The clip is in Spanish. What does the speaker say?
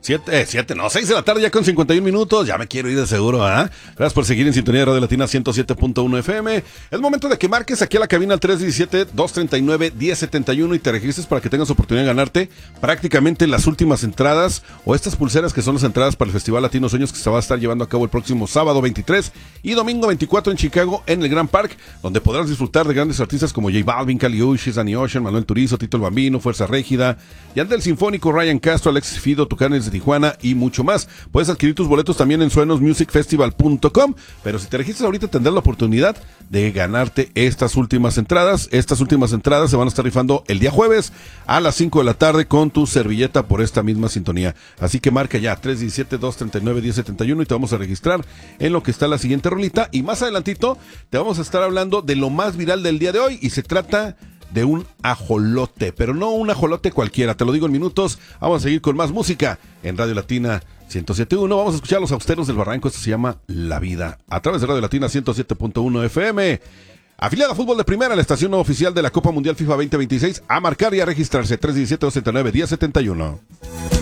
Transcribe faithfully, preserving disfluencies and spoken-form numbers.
Siete, eh, siete, no, seis de la tarde ya con cincuenta y un minutos, ya me quiero ir de seguro, ¿ah? ¿eh? Gracias por seguir en sintonía de Radio Latina ciento siete punto uno F M. Es momento de que marques aquí a la cabina al tres diecisiete, dos treinta y nueve, diez setenta y uno y te registres para que tengas oportunidad de ganarte prácticamente las últimas entradas o estas pulseras que son las entradas para el Festival Latino Sueños que se va a estar llevando a cabo el próximo sábado veintitrés y domingo veinticuatro en Chicago en el Grand Park, donde podrás disfrutar de grandes artistas como J Balvin, Kali Uchis, Danny Ocean, Manuel Turizo, Tito el Bambino, Fuerza Régida, Yandel Sinfónico, Ryan Castro, Alexis Fido, Tucanes de Tijuana y mucho más. Puedes adquirir tus boletos también en suenos music festival punto com, pero si te registras ahorita tendrás la oportunidad de ganarte estas últimas entradas. Estas últimas entradas se van a estar rifando el día jueves a las cinco de la tarde con tu servilleta por esta misma sintonía. Así que marca ya tres diecisiete, dos treinta y nueve, diez setenta y uno y te vamos a registrar en lo que está la siguiente rolita. Y más adelantito te vamos a estar hablando de lo más viral del día de hoy y se trata de un ajolote, pero no un ajolote cualquiera, te lo digo en minutos. Vamos a seguir con más música en Radio Latina ciento siete punto uno. Vamos a escuchar a los Austeros del Barranco. Esto se llama La Vida, a través de Radio Latina ciento siete punto uno F M. Afiliada a Fútbol de Primera, la estación no oficial de la Copa Mundial FIFA veinte veintiséis. A marcar y a registrarse tres diecisiete, dos treinta y nueve, diez setenta y uno.